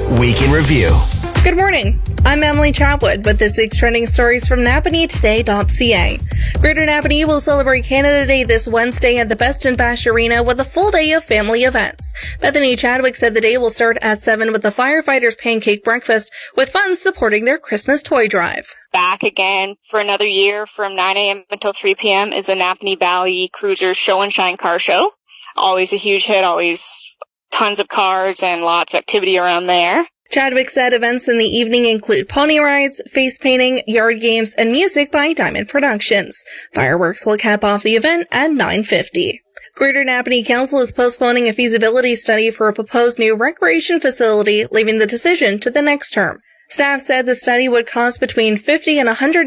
Week in Review. Good morning. I'm Emily Chapwood with this week's trending stories from NapaneeToday.ca. Greater Napanee will celebrate Canada Day this Wednesday at the Best and Bash Arena with a full day of family events. Bethany Chadwick said the day will start at 7 with the Firefighters Pancake Breakfast, with funds supporting their Christmas toy drive. Back again for another year from 9 a.m. until 3 p.m. is the Napanee Valley Cruisers Show and Shine Car Show. Always a huge hit, always tons of cars and lots of activity around there. Chadwick said events in the evening include pony rides, face painting, yard games, and music by Diamond Productions. Fireworks will cap off the event at 9:50. Greater Napanee Council is postponing a feasibility study for a proposed new recreation facility, leaving the decision to the next term. Staff said the study would cost between $50,000 and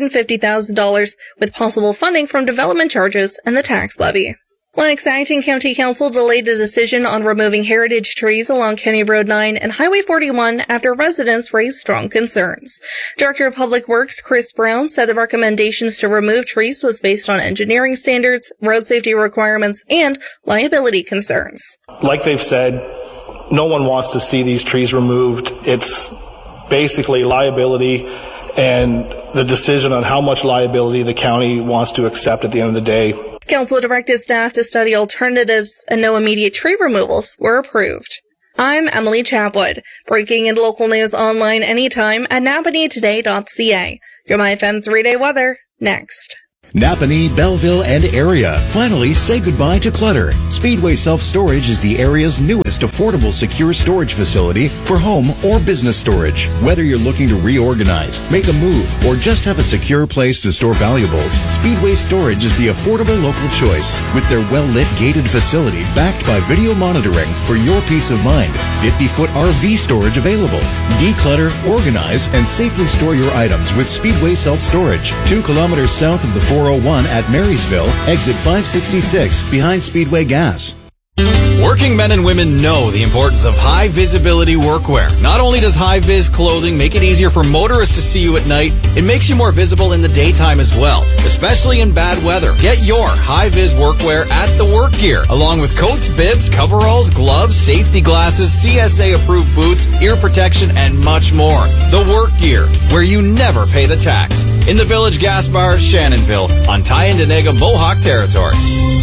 $150,000, with possible funding from development charges and the tax levy. Lennox Acton County Council delayed a decision on removing heritage trees along County Road 9 and Highway 41 after residents raised strong concerns. Director of Public Works Chris Brown said the recommendations to remove trees was based on engineering standards, road safety requirements, and liability concerns. Like they've said, no one wants to see these trees removed. It's basically liability and the decision on how much liability the county wants to accept at the end of the day. Council directed staff to study alternatives, and no immediate tree removals were approved. I'm Emily Chapwood, breaking in local news online anytime at NapaneeToday.ca. Your MyFM 3-day weather, next. Napanee, Belleville, and area. Finally, say goodbye to clutter. Speedway Self-Storage is the area's newest affordable secure storage facility for home or business storage. Whether you're looking to reorganize, make a move, or just have a secure place to store valuables, Speedway Storage is the affordable local choice. With their well-lit gated facility backed by video monitoring for your peace of mind, 50-foot RV storage available. Declutter, organize, and safely store your items with Speedway Self-Storage. 2 kilometers south of the 401 at Marysville, exit 566, behind Speedway Gas. Working men and women know the importance of high-visibility workwear. Not only does high-vis clothing make it easier for motorists to see you at night, it makes you more visible in the daytime as well, especially in bad weather. Get your high-vis workwear at The Work Gear, along with coats, bibs, coveralls, gloves, safety glasses, CSA-approved boots, ear protection, and much more. The Work Gear, where you never pay the tax. In the Village Gas Bar, Shannonville, on Tyendinaga Mohawk territory.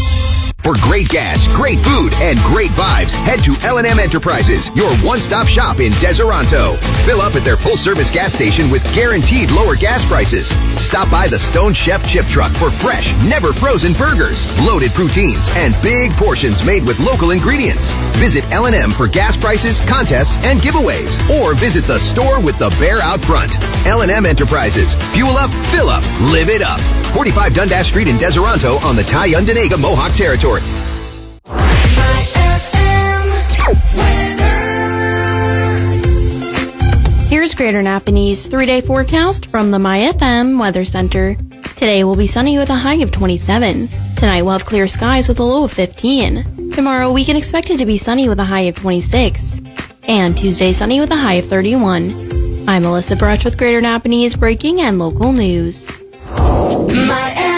For great gas, great food, and great vibes, head to L&M Enterprises, your one-stop shop in Deseronto. Fill up at their full-service gas station with guaranteed lower gas prices. Stop by the Stone Chef Chip Truck for fresh, never-frozen burgers, loaded poutines, and big portions made with local ingredients. Visit L&M for gas prices, contests, and giveaways. Or visit the store with the bear out front. L&M Enterprises. Fuel up, fill up, live it up. 45 Dundas Street in Deseronto on the Tyendinaga Mohawk territory. Here's Greater Napanee's 3-day forecast from the MyFM Weather Center. Today will be sunny with a high of 27. Tonight we'll have clear skies with a low of 15. Tomorrow we can expect it to be sunny with a high of 26. And Tuesday sunny with a high of 31. I'm Melissa Bruch with Greater Napanee's breaking and local news.